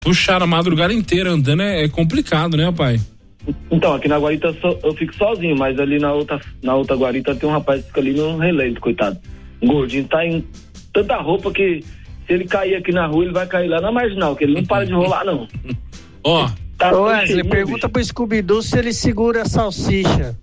Puxar a madrugada inteira andando é complicado, né, pai? Então, aqui na guarita eu fico sozinho, mas ali na outra guarita tem um rapaz que fica ali no relento, coitado. Um gordinho, tá em tanta roupa que se ele cair aqui na rua, ele vai cair lá na marginal, que ele não para de rolar, não. Ó. Tá Wesley, pergunta pro Scooby-Doo se ele segura a salsicha.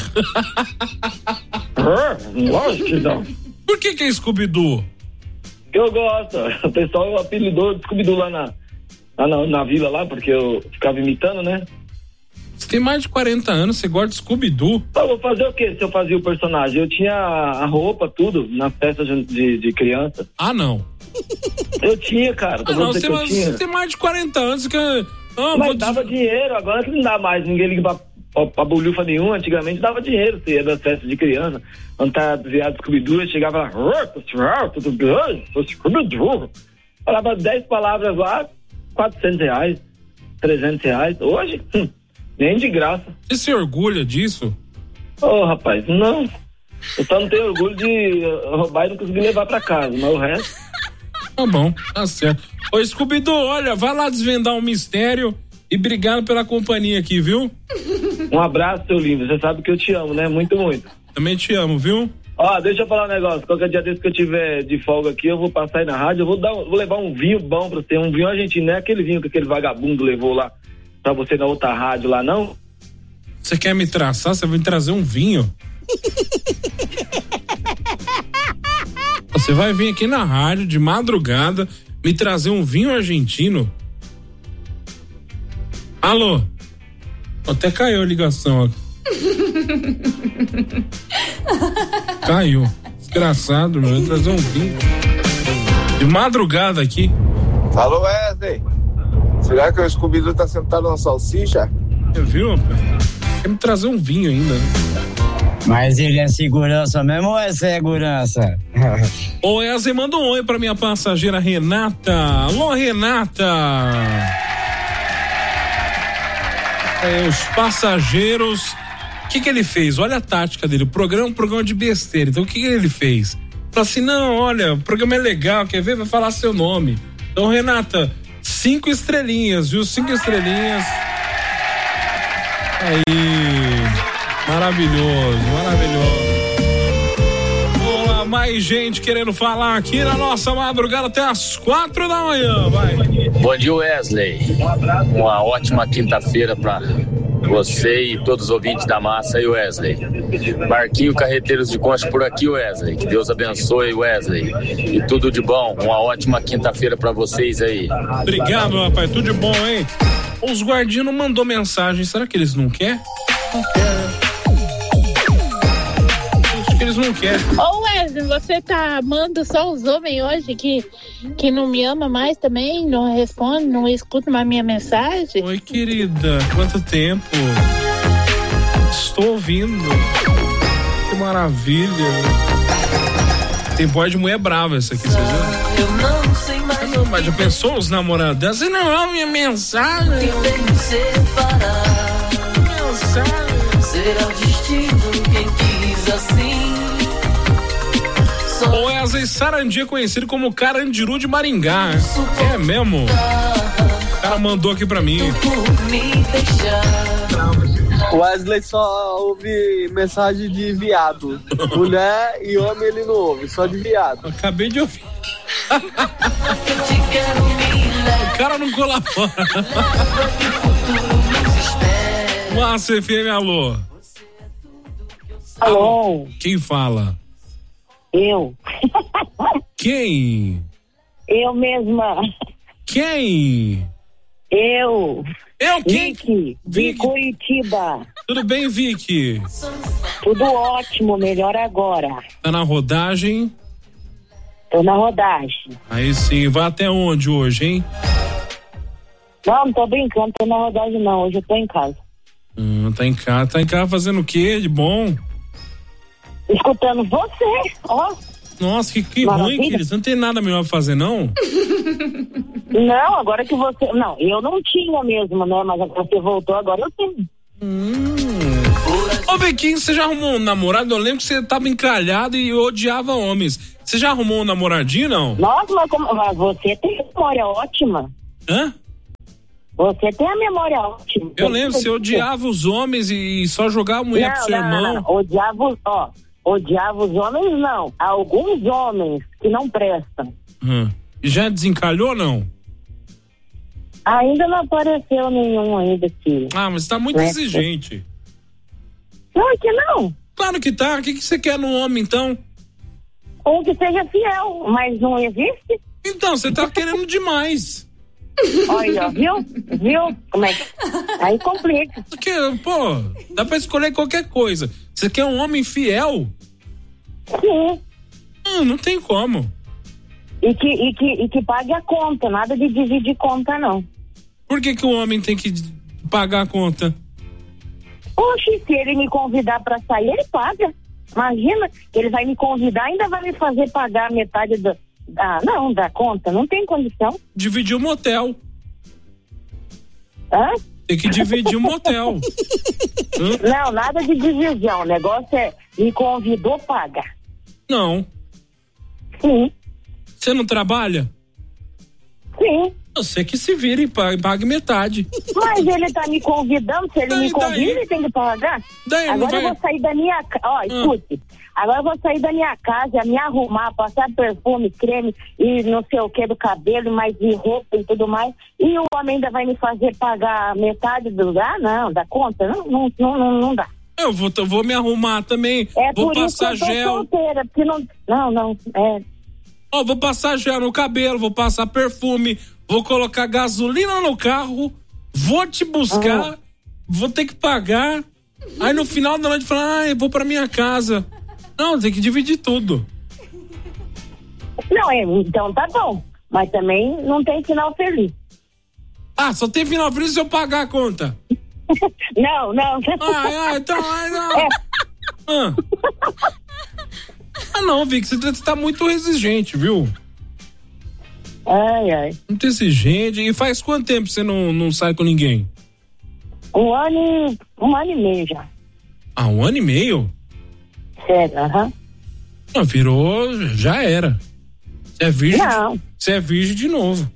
Lógico que não. Por que é Scooby-Doo? Eu gosto. O pessoal apelidou de Scooby-Doo lá na vila lá, porque eu ficava imitando, né? Você tem mais de 40 anos, você gosta de Scooby-Doo? Eu vou fazer o quê se eu fazia o personagem? Eu tinha a roupa, tudo, na festa de criança. Ah, não. Eu tinha, cara. Você tem mais de 40 anos que... Mas dava dinheiro, agora que não dá mais, ninguém liga pra bolhufa nenhuma, antigamente dava dinheiro, você ia das festas de criança, quando tá desviado do Scooby-Doo, eu chegava lá, tudo bem, Scooby-Doo, falava 10 palavras lá, R$400, R$300, hoje, nem de graça. Você se orgulha disso? Rapaz, não, eu só não tenho orgulho de roubar e não conseguir levar pra casa, mas o resto... Tá bom, tá certo. Ô, Scooby-Doo, olha, vai lá desvendar um mistério e obrigado pela companhia aqui, viu? Um abraço, seu lindo, você sabe que eu te amo, né? Muito, muito. Também te amo, viu? Deixa eu falar um negócio, qualquer dia desse que eu tiver de folga aqui, eu vou passar aí na rádio, eu vou levar um vinho bom pra você, um vinho argentino, não é aquele vinho que aquele vagabundo levou lá pra você na outra rádio lá, não? Você quer me traçar? Você vai me trazer um vinho? Você vai vir aqui na rádio de madrugada me trazer um vinho argentino? Alô? Até caiu a ligação aqui. Caiu. Desgraçado, meu. Vai trazer um vinho de madrugada aqui. Alô, Wesley. Será que o Scooby-Doo tá sentado na salsicha? Você viu, rapaz? Quer me trazer um vinho ainda, né? Mas ele é segurança mesmo ou é segurança? Ô, Wesley, manda um oi pra minha passageira Renata. Alô, Renata. Os passageiros, o que ele fez? Olha a tática dele, um programa de besteira. Então o que ele fez? Falou assim, não, olha, o programa é legal, quer ver? Vai falar seu nome. Então, Renata, 5 estrelinhas, viu? 5 estrelinhas. Aí, maravilhoso. Vamos lá, mais gente querendo falar aqui na nossa madrugada até as 4 da manhã, vai. Bom dia, Wesley. Uma ótima quinta-feira pra você e todos os ouvintes da massa aí, Wesley. Marquinho Carreteiros de Concha por aqui, Wesley. Que Deus abençoe, Wesley. E tudo de bom. Uma ótima quinta-feira pra vocês aí. Obrigado, rapaz. Tudo de bom, hein? Os guardiões não mandou mensagem. Será que eles não querem? Não querem. Acho que eles não querem. Ô, Wesley, você tá amando só os homens hoje que não me ama mais também? Não responde, não escuta mais minha mensagem? Oi, querida. Quanto tempo? Estou ouvindo. Que maravilha. Tem voz de mulher brava essa aqui, vocês viram? Eu não sei mais. Mas já pensou os namorados dela? Você não ama minha mensagem? Mensagem. Será o destino quem quis assim. O Wesley Sarandi é conhecido como Carandiru de Maringá. É mesmo? O cara mandou aqui pra mim. O Wesley só ouve mensagem de viado. Mulher e homem ele não ouve, só de viado. Acabei de ouvir. O cara não colabora. Massa FM, alô. Alô. Quem fala? Eu. Quem? Eu mesma. Quem? Eu quem? Vicky, de Curitiba. Tudo bem, Vicky? Tudo ótimo, melhor agora. Tá na rodagem? Tô na rodagem. Aí sim, vai até onde hoje, hein? Não tô brincando, tô na rodagem não, hoje eu tô em casa. Tá em casa fazendo o quê de bom? Escutando você, ó. Nossa, que ruim, querido. Você não tem nada melhor pra fazer, não? Não, agora que você... Não, eu não tinha mesmo, né? Mas agora você voltou, agora eu tenho. Ô, Bequinho, você já arrumou um namorado? Eu lembro que você tava encalhado e odiava homens. Você já arrumou um namoradinho, não? Nossa, mas você tem memória ótima. Hã? Você tem a memória ótima. Eu lembro, você odiava os homens e só jogava mulher pro seu irmão. Não. Odiava os homens, não. Alguns homens que não prestam. E já desencalhou ou não? Ainda não apareceu nenhum ainda, filho. Ah, mas tá muito exigente. Não, é que não. Claro que tá. O que você quer no homem, então? Um que seja fiel, mas não existe. Então, você tá querendo demais. Olha, viu? Como é que... Aí complica. Porque, pô, dá pra escolher qualquer coisa. Você quer um homem fiel? Sim. Não tem como. E que pague a conta, nada de dividir conta, não. Por que o homem tem que pagar a conta? Oxe, se ele me convidar pra sair, ele paga. Imagina, ele vai me convidar, ainda vai me fazer pagar metade da conta, não tem condição. Dividir o motel. Hã? Tem que dividir o motel. Não, nada de divisão, o negócio é, me convidou, paga. Não. Sim. Você não trabalha? Sim. Você que se vira e pague metade. Mas ele tá me convidando, se ele me convida, ele tem que pagar. Agora eu vou sair da minha casa, escute. Agora eu vou sair da minha casa, me arrumar, passar perfume, creme e não sei o que do cabelo, mais de roupa e tudo mais. E o homem ainda vai me fazer pagar metade do lugar? Não, da conta? Não dá. Eu vou me arrumar também. Vou passar isso que eu tô gel. solteira, porque Vou passar gel no cabelo, vou passar perfume, vou colocar gasolina no carro, vou te buscar, vou ter que pagar. Aí no final da noite falar, eu vou pra minha casa. Não, tem que dividir tudo. Não, então tá bom. Mas também não tem final feliz. Ah, só tem final feliz se eu pagar a conta. Não. Não, Vic, você tá muito exigente, viu? Ai. Muito exigente. E faz quanto tempo você não sai com ninguém? Um ano e meio já. Ah, 1 ano e meio? Sério, Não, virou, já era. Você é virgem? Não. Você é virgem de novo.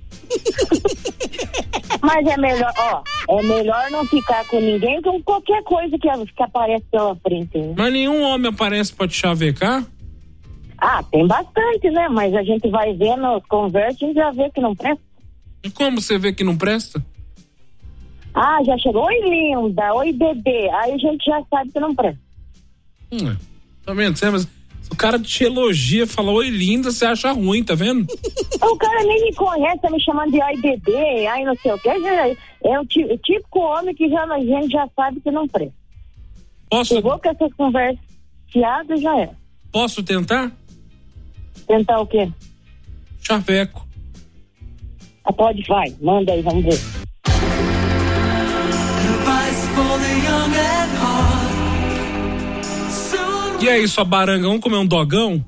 Mas é melhor não ficar com ninguém com qualquer coisa que aparece pela frente. Mas nenhum homem aparece pra te chavecar? Ah, tem bastante, né? Mas a gente vai vendo, conversa e já vê que não presta. E como você vê que não presta? Ah, já chegou, oi linda, oi bebê, aí a gente já sabe que não presta. Tá vendo? Se o cara te elogia, fala oi linda, você acha ruim, tá vendo? O cara nem me conhece, tá me chamando de oi bebê, aí não sei o que. É o típico homem que a gente já sabe que não presta. Chegou com essas conversas fiadas, já é. Posso tentar? Tentar o quê? Chaveco. Pode, vai, manda aí, vamos ver. E aí, sua baranga, vamos comer um dogão?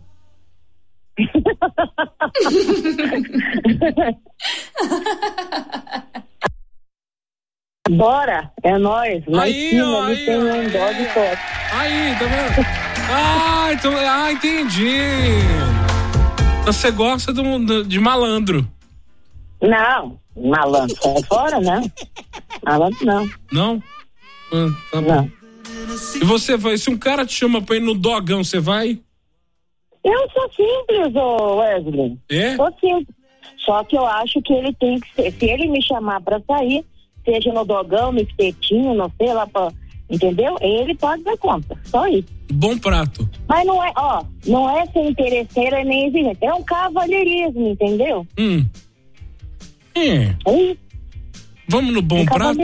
Bora, é nóis. Aí, tem um dog forte. Aí, tá vendo? Entendi. Você gosta de malandro? Não, malandro sai fora, não. Malandro não. Não? Tá bom. Não. E você vai, se um cara te chama pra ir no dogão, você vai? Eu sou simples, Wesley. É? Sou simples. Só que eu acho que ele tem que ser, se ele me chamar pra sair, seja no dogão, no espetinho, não sei lá, entendeu? Ele pode dar conta, só isso. Bom prato. Mas não é ser interesseiro nem exigente, é um cavalheirismo, entendeu? É isso. Vamos no bom prato?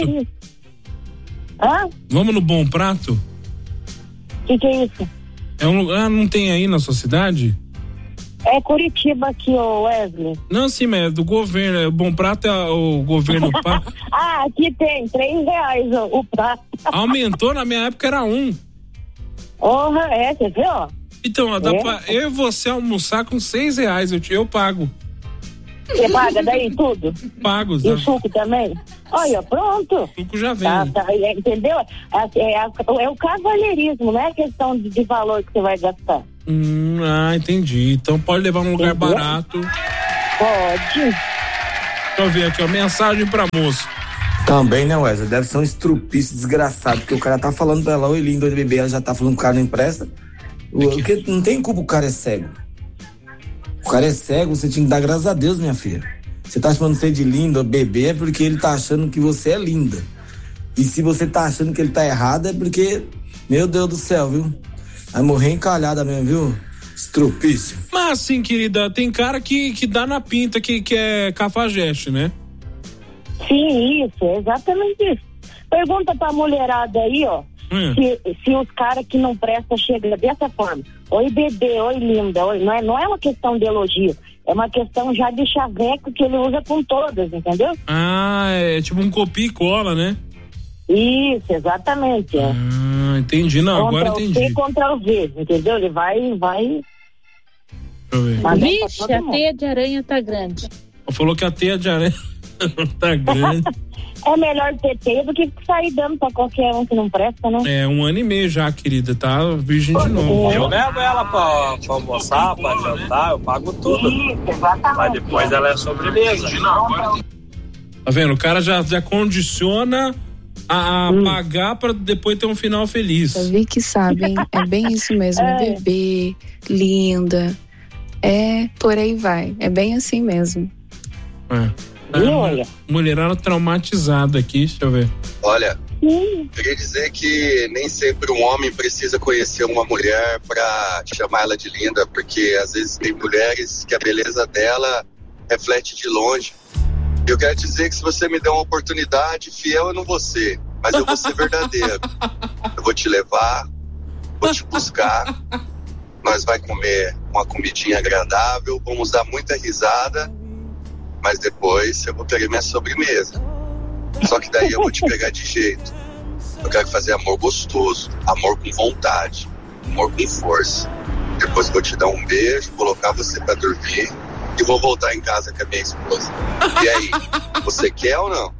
Vamos no bom prato? O que é isso? É um lugar, não tem aí na sua cidade? É Curitiba aqui, Wesley. Não, sim, mas é do governo. O bom prato é o governo. Aqui tem R$3 o prato. Aumentou, na minha época era 1. Você viu? Então, dá pra eu e você almoçar com R$6, eu pago. Você paga daí tudo? Pago. E o suco também? Olha, pronto. O suco já vem. Entendeu? É o cavalheirismo, não é questão de valor que você vai gastar. Entendi. Então pode levar num lugar barato. Pode. Deixa eu ver aqui, mensagem pra moço. Também, né, Wesley? Deve ser um estrupício desgraçado, porque o cara tá falando pra ela, oi lindo, oi bebê, ela já tá falando que o cara não empresta. Porque não tem culpa, o cara é cego. O cara é cego, você tinha que dar graças a Deus, minha filha. Você tá chamando você de linda, bebê, é porque ele tá achando que você é linda. E se você tá achando que ele tá errado, é porque, meu Deus do céu, viu? Vai morrer encalhada mesmo, viu? Estrupício. Mas assim, querida, tem cara que dá na pinta que é cafajeste, né? Sim, isso, exatamente isso. Pergunta pra mulherada aí, ó, se os caras que não prestam chegam dessa forma. Oi, bebê, oi, linda, oi. Não é uma questão de elogio, é uma questão já de chaveco que ele usa com todas, entendeu? Ah, é tipo um copia e cola, né? Isso, exatamente. Ah, entendi, não, agora entendi. Contra o C, contra o V, entendeu? Ele vai... Deixa eu ver. Vixe, a teia de aranha tá grande. Falou que a teia de aranha tá grande. É melhor ter teia do que sair dando pra qualquer um que não presta, né? É, 1 ano e meio já, querida, tá virgem de novo. Eu levo ela pra almoçar, pra jantar, eu pago tudo. Mas depois ela é sobremesa. Tá vendo? O cara já condiciona a pagar pra depois ter um final feliz. Eu vi que sabem, é bem isso mesmo, bebê, linda, por aí vai, é bem assim mesmo. Mulherada traumatizada aqui, deixa eu ver. Olha, queria dizer que nem sempre um homem precisa conhecer uma mulher pra chamar ela de linda, porque às vezes tem mulheres que a beleza dela reflete de longe. Eu quero dizer que se você me der uma oportunidade, fiel eu não vou ser, mas eu vou ser verdadeiro. Eu vou te levar, vou te buscar, nós vai comer uma comidinha agradável, vamos dar muita risada, mas depois eu vou pegar minha sobremesa. Só que daí eu vou te pegar de jeito. Eu quero fazer amor gostoso, amor com vontade, amor com força. Depois eu vou te dar um beijo, colocar você pra dormir e vou voltar em casa com a minha esposa. E aí, você quer ou não?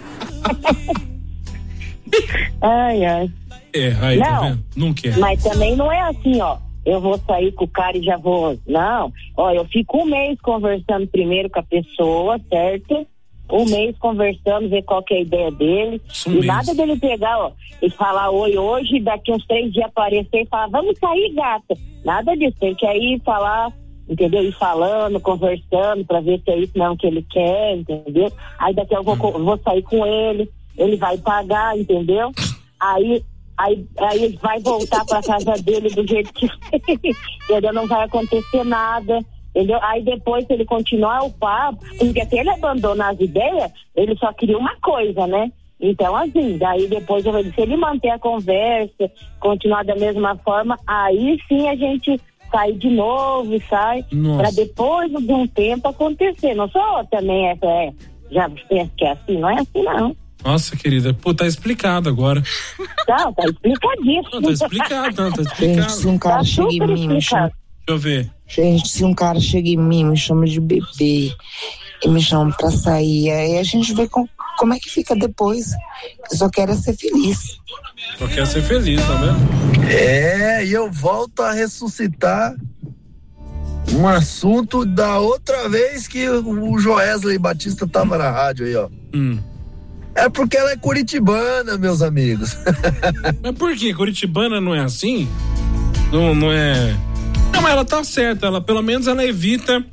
Ai. Aí, não, tá vendo? Não quer. Mas também não é assim, ó. Eu vou sair com o cara e já vou... Não, ó, eu fico 1 mês conversando primeiro com a pessoa, certo? 1 mês conversando, ver qual que é a ideia dele. Nada dele pegar, ó, e falar oi hoje, daqui uns 3 dias aparecer e falar, vamos sair, gata. Nada disso, tem que aí falar, entendeu? Ir falando, conversando, pra ver se é isso mesmo que ele quer, entendeu? Aí daqui eu vou sair com ele vai pagar, entendeu? Aí vai voltar pra casa dele do jeito que entendeu? Não vai acontecer nada, entendeu? Aí depois, se ele continuar o papo, porque se ele abandonar as ideias, ele só queria uma coisa, né? Então, assim, daí depois, se ele manter a conversa, continuar da mesma forma, aí sim a gente sai de novo e sai, pra depois de um tempo acontecer. Não sou também já penso que é assim, não é assim não. Nossa, querida, tá explicado agora. Tá explicadíssimo. Tá explicado. Gente, se um cara chega em mim, me chama... Deixa eu ver. Gente, se um cara chega em mim, me chama de bebê e me chama pra sair, aí a gente vê como é que fica depois. Eu só quero ser feliz. Só quero ser feliz, tá vendo? E eu volto a ressuscitar um assunto da outra vez que o Joesley Batista tava na rádio aí, ó. É porque ela é curitibana, meus amigos. Mas por quê? Curitibana não é assim? Não é... Não, mas ela tá certa, pelo menos ela evita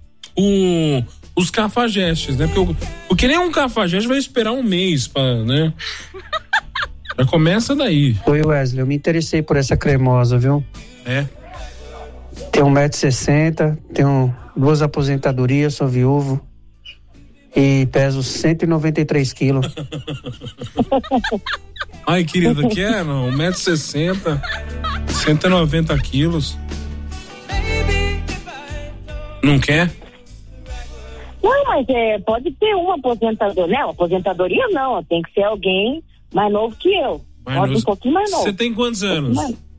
os cafajestes, né? Porque nem um cafajeste vai esperar 1 mês pra, né? Já começa daí. Oi, Wesley, eu me interessei por essa cremosa, viu? Tenho 1,60 m, tenho 2 aposentadorias, sou viúvo. E peso 193 quilos. Ai, querida, quer? 1,60 m, 190 quilos. Não quer? Não, mas pode ter uma aposentadoria. Não, aposentadoria não, tem que ser alguém mais novo que eu. Pode um pouquinho mais novo. Você tem quantos anos?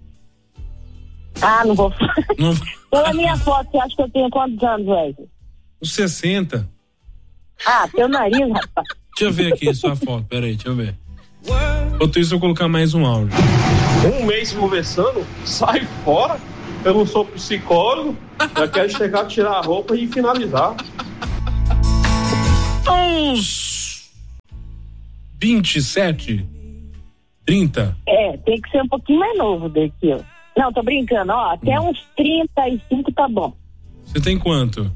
Não vou falar. Pela minha foto, você acha que eu tenho quantos anos, Wesley? 60. Teu nariz, rapaz. Deixa eu ver aqui sua foto, peraí, deixa eu ver. Enquanto isso, eu vou colocar mais um áudio. 1 mês conversando, sai fora. Eu não sou psicólogo, já quero chegar, tirar a roupa e finalizar. 27? 30? Tem que ser um pouquinho mais novo daqui, ó. Não, tô brincando, ó, até uns 35 tá bom. Você tem quanto?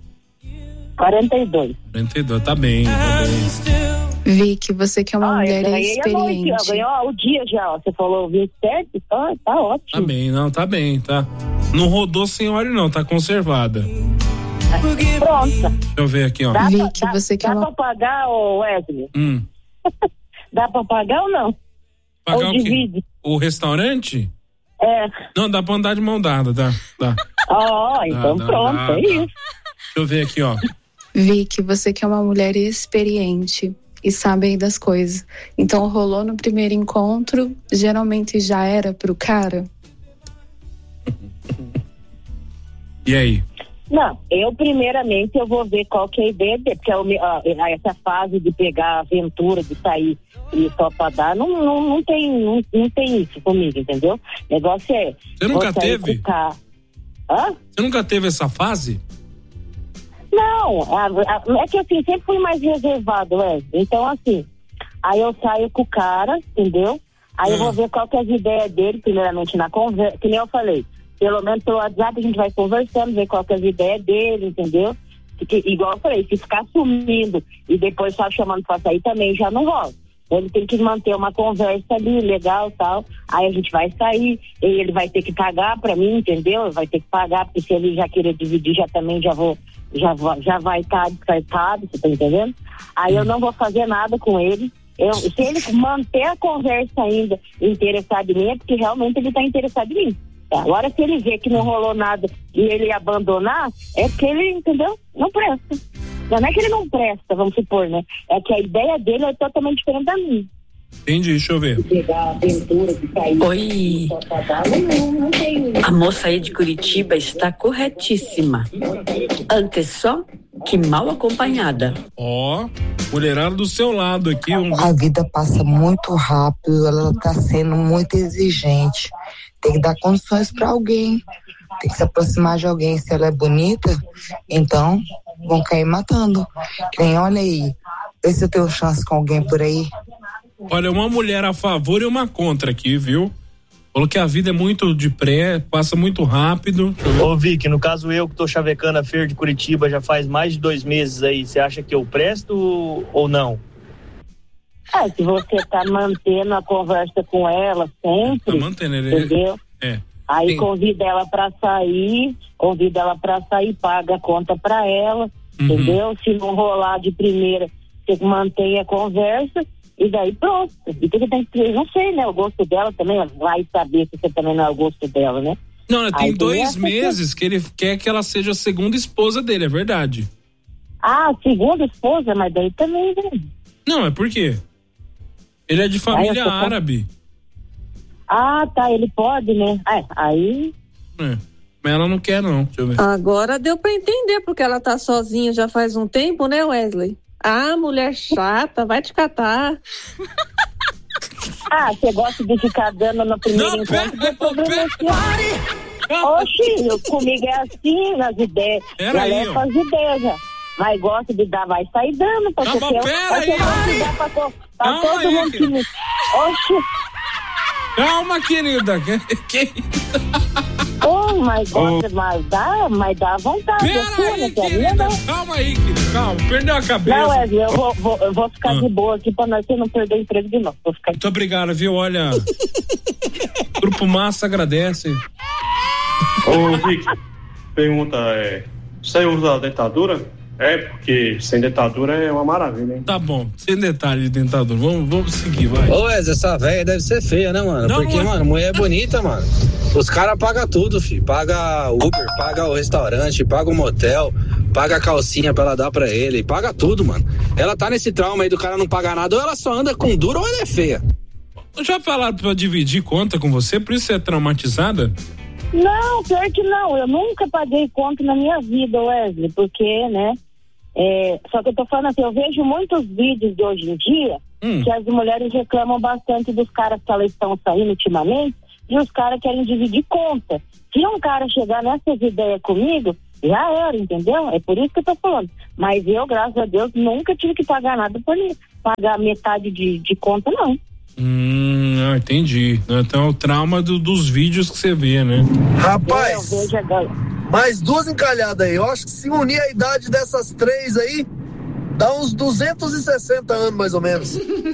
42. 42, tá bem. Vicky, você que é uma mulher experiente. Noite, ganhou o dia já, ó. Você falou 27, tá ótimo. Tá bem, não, tá bem, tá. Não rodou sem óleo não, tá conservada. Pronta. Deixa eu ver aqui, ó. Vicky, você que dá pra pagar, Wesley? Dá pra pagar ou não? Pagar ou o divide? Quê? O restaurante? Não, dá pra andar de mão dada, dá. Então pronto, é isso. Deixa eu ver aqui, ó. Vicky, você que é uma mulher experiente e sabe aí das coisas. Então rolou no primeiro encontro, geralmente já era pro cara? E aí? Não, primeiramente eu vou ver qual que é a ideia dele, porque essa fase de pegar a aventura, de sair e só pra dar, não tem isso comigo, entendeu? O negócio é... Você nunca teve? Você nunca teve essa fase? Não, é que assim, sempre fui mais reservado, então assim, aí eu saio com o cara, entendeu? Aí eu vou ver qual que é as ideias dele, primeiramente na conversa, que nem eu falei. Pelo menos pelo WhatsApp a gente vai conversando, ver qual que é as ideias dele, entendeu? Porque, igual eu falei, se ficar sumindo e depois só chamando pra sair também já não rola. Ele tem que manter uma conversa ali, legal e tal. Aí a gente vai sair, e ele vai ter que pagar pra mim, entendeu? Ele vai ter que pagar, porque se ele já querer dividir, já vai estar descartado, você tá entendendo? Aí eu não vou fazer nada com ele. Se ele manter a conversa ainda interessado em mim, é porque realmente ele tá interessado em mim. Agora, se ele vê que não rolou nada e ele abandonar, é porque ele, entendeu? Não presta. Não é que ele não presta, vamos supor, né? É que a ideia dele é totalmente diferente da minha. Entendi, deixa eu ver. Oi, a moça aí de Curitiba está corretíssima. Antes só que mal acompanhada. Mulherada do seu lado aqui. A vida passa muito rápido, ela tá sendo muito exigente. Tem que dar condições para alguém. Tem que se aproximar de alguém. Se ela é bonita, então vão cair matando. Olha aí, vê se eu tenho chance com alguém por aí. Olha, uma mulher a favor e uma contra aqui, viu? Falou que a vida é muito passa muito rápido. Ô Vicky, no caso eu que tô chavecando a feira de Curitiba já faz mais de 2 meses aí, você acha que eu presto ou não? Se você tá mantendo a conversa com ela sempre, entendeu? Aí convida ela pra sair, paga a conta pra ela, entendeu? Se não rolar de primeira, você mantém a conversa e daí pronto. E tem que, não sei, né? O gosto dela também, vai saber se você também não é o gosto dela, né? Não, tem 2 meses que ele quer que ela seja a segunda esposa dele, é verdade. Segunda esposa? Mas daí também, né? Não, é por quê? Ele é de família árabe. Tá, ele pode, né? Aí... Mas ela não quer, não. Deixa eu ver. Agora deu pra entender, porque ela tá sozinha já faz um tempo, né, Wesley? Mulher chata, vai te catar. Você gosta de ficar dando no primeiro encontro, tem problema Oxi, comigo é assim, nas ideias. Já leva as ideias, já. Mas gosta de dar, vai sair dando. Pra todo mundo que me... Oxi. Calma, querida. Mas dá vontade. Querida. Calma aí, querida. Calma, perdeu a cabeça. Não, Wesley, eu vou ficar de boa aqui pra nós não perder o emprego de novo. Muito obrigado, viu? Olha, Grupo Massa agradece. Ô, Vicky, pergunta, você usa dentadura? Porque sem dentadura é uma maravilha, hein? Tá bom, sem detalhe de dentadura. Vamos seguir, vai. Ô, essa velha deve ser feia, né, mano? Porque, mano, mulher é bonita, mano. Os caras pagam tudo, filho. Paga Uber, paga o restaurante, paga o motel, paga a calcinha pra ela dar pra ele, paga tudo, mano. Ela tá nesse trauma aí do cara não pagar nada, ou ela só anda com duro ou ela é feia. Já falaram pra dividir conta com você, por isso você é traumatizada? Não, pior que não. Eu nunca paguei conta na minha vida, Wesley, porque, né? Só que eu tô falando assim, eu vejo muitos vídeos de hoje em dia que as mulheres reclamam bastante dos caras que elas estão saindo ultimamente e os caras querem dividir conta. Se um cara chegar nessas ideias comigo, Já era, entendeu? É por isso que eu tô falando. Mas eu, graças a Deus, nunca tive que pagar nada por pagar metade de conta, não. Entendi. Então é o trauma dos vídeos que você vê, né? Rapaz, mais duas encalhadas aí. Eu acho que se unir a idade dessas três aí, dá uns 260 anos, mais ou menos.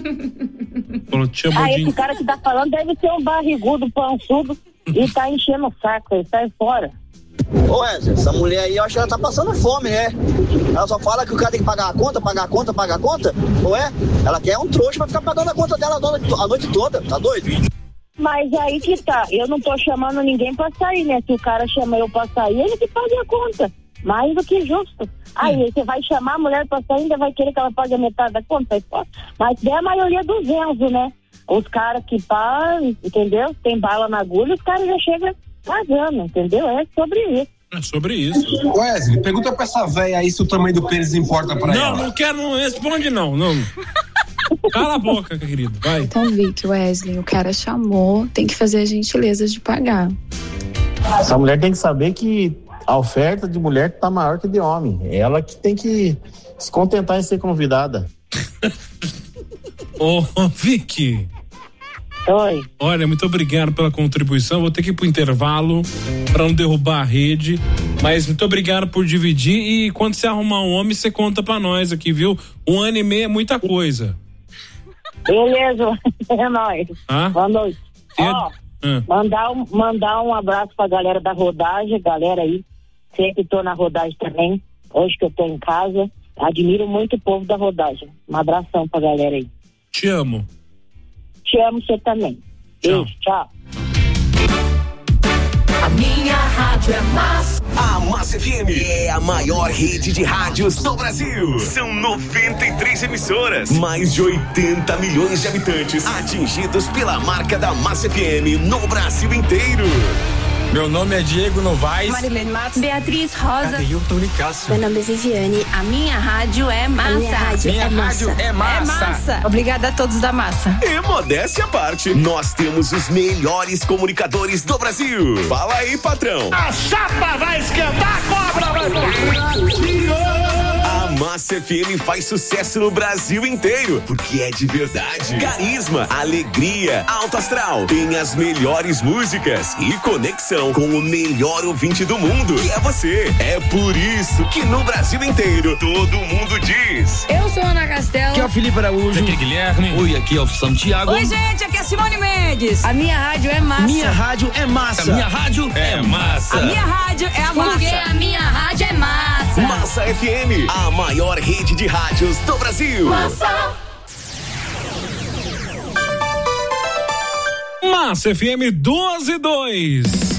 Esse cara que tá falando deve ser um barrigudo, pançudo, e tá enchendo o saco, ele sai fora. Ô Wesley, essa mulher aí, eu acho que ela tá passando fome, né? Ela só fala que o cara tem que pagar a conta, ou é? Ela quer um trouxa pra ficar pagando a conta dela a noite toda, tá doido? Mas aí que tá, eu não tô chamando ninguém pra sair, né? Se o cara chama eu pra sair, ele que paga a conta, mais do que justo. Aí você vai chamar a mulher pra sair, ainda vai querer que ela pague a metade da conta, mas é a maioria dos Enzo, né? Os caras que pagam, entendeu? Tem bala na agulha, os caras já chegam pagando, entendeu? É sobre isso. É sobre isso. Wesley, pergunta pra essa véia aí se o tamanho do pênis importa pra ela. Não quero, não responde não. Cala a boca, querido, vai. Então, Vic, Wesley, o cara chamou, tem que fazer a gentileza de pagar. Essa mulher tem que saber que a oferta de mulher tá maior que de homem. Ela que tem que se contentar em ser convidada. Ô, Vicky. Oi. Olha, muito obrigado pela contribuição. Vou ter que ir pro intervalo pra não derrubar a rede. Mas muito obrigado por dividir. E quando você arrumar um homem, você conta pra nós aqui, viu? 1 ano e meio é muita coisa. Beleza, é nóis. Boa noite. Mandar um abraço pra galera da rodagem, galera aí. Sempre tô na rodagem também. Hoje que eu tô em casa. Admiro muito o povo da rodagem. Um abração pra galera aí. Te amo. Te amo, você também. Beijo, tchau. A minha rádio é Massa. A Massa FM é a maior rede de rádios do Brasil. São 93 emissoras, mais de 80 milhões de habitantes atingidos pela marca da Massa FM no Brasil inteiro. Meu nome é Diego Novaes. Marilene Matos. Beatriz Rosa. Adeilton Nicásio. Meu nome é Viviane. A minha rádio é Massa. Minha rádio é Massa. É Massa. Obrigada a todos da Massa. E modéstia à parte, nós temos os melhores comunicadores do Brasil. Fala aí, patrão. A chapa vai esquentar, a cobra vai morrer. A Massa FM faz sucesso no Brasil inteiro, porque é de verdade. Carisma, alegria, alto astral, tem as melhores músicas e conexão com o melhor ouvinte do mundo, que é você. É por isso que no Brasil inteiro, todo mundo diz: eu sou Ana Castela. Aqui é o Felipe Araújo. Aqui é Guilherme. Oi, aqui é o Santiago. Oi, gente, aqui é Simone Mendes. A minha rádio é Massa. Minha rádio é Massa. A minha rádio é Massa. A minha rádio é a Massa. Porque a minha rádio é Massa. Massa FM, a maior rede de rádios do Brasil. Massa. Massa FM 12:02.